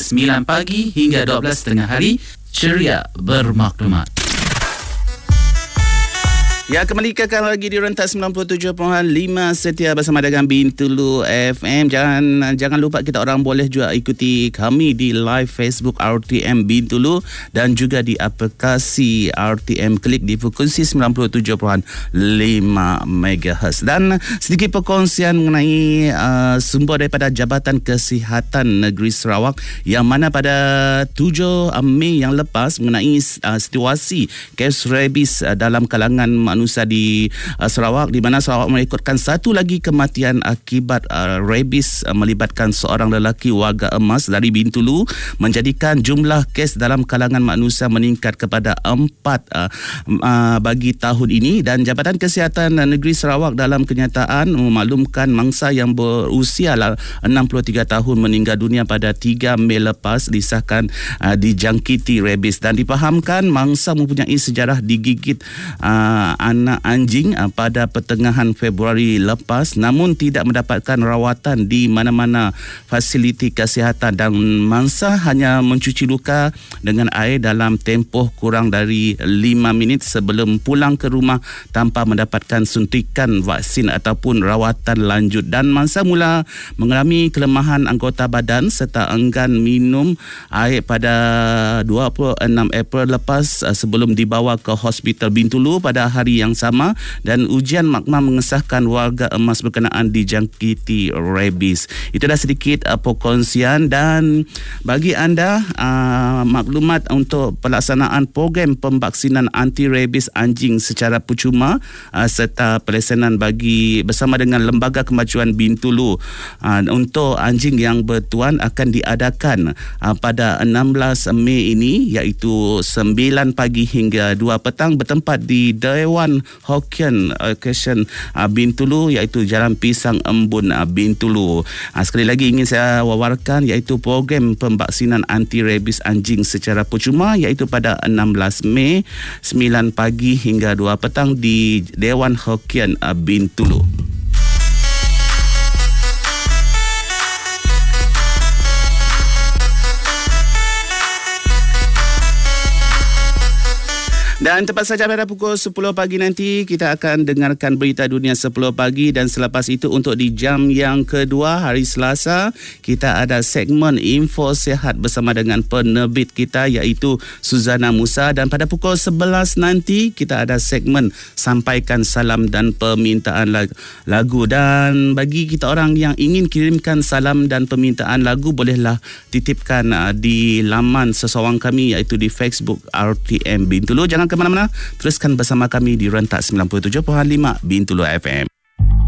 9 pagi hingga 12 tengah hari. Ceria bermaklumat. Ya, kembali kekal lagi di rentak 97.5 setia bersama dengan Bintulu FM. Jangan lupa kita orang boleh juga ikuti kami di live Facebook RTM Bintulu dan juga di aplikasi RTM Klik di frekuensi 97.5 MHz. Dan sedikit perkongsian mengenai sumber daripada Jabatan Kesihatan Negeri Sarawak yang mana pada 7 Mei yang lepas mengenai situasi kes rabies dalam kalangan manusia di Sarawak, di mana Sarawak merekodkan satu lagi kematian akibat rabies melibatkan seorang lelaki warga emas dari Bintulu, menjadikan jumlah kes dalam kalangan manusia meningkat kepada 4 bagi tahun ini. Dan Jabatan Kesihatan Negeri Sarawak dalam kenyataan memaklumkan mangsa yang berusia 63 tahun meninggal dunia pada 3 Mei lepas disahkan dijangkiti rabies, dan dipahamkan mangsa mempunyai sejarah digigit anak anjing pada pertengahan Februari lepas, namun tidak mendapatkan rawatan di mana-mana fasiliti kesihatan, dan mangsa hanya mencuci luka dengan air dalam tempoh kurang dari 5 minit sebelum pulang ke rumah tanpa mendapatkan suntikan vaksin ataupun rawatan lanjut. Dan mangsa mula mengalami kelemahan anggota badan serta enggan minum air pada 26 April lepas sebelum dibawa ke Hospital Bintulu pada hari yang sama, dan ujian makmal mengesahkan warga emas berkenaan dijangkiti rabies. Itulah sedikit perkongsian. Dan bagi anda maklumat untuk pelaksanaan program pemvaksinan anti rabies anjing secara percuma serta pelaksanaan bagi bersama dengan Lembaga Kemajuan Bintulu untuk anjing yang bertuan akan diadakan pada 16 Mei ini, iaitu 9 pagi hingga 2 petang bertempat di Dewan Hokkien Occasion Bintulu, iaitu Jalan Pisang Embun Bintulu. Sekali lagi ingin saya wawarkan iaitu program pemvaksinan anti rabies anjing secara percuma, iaitu pada 16 Mei 9 pagi hingga 2 petang di Dewan Hokkien Bintulu. Dan tepat saja pada pukul 10 pagi nanti kita akan dengarkan berita dunia 10 pagi, dan selepas itu untuk di jam yang kedua hari Selasa kita ada segmen Info Sihat bersama dengan penerbit kita iaitu Suzana Musa, dan pada pukul 11 nanti kita ada segmen Sampaikan Salam dan Permintaan Lagu. Dan bagi kita orang yang ingin kirimkan salam dan permintaan lagu, bolehlah titipkan di laman seseorang kami iaitu di Facebook RTM Bintulu. Jangan ke mana-mana, teruskan bersama kami di rentak 97.5 Bintulu FM.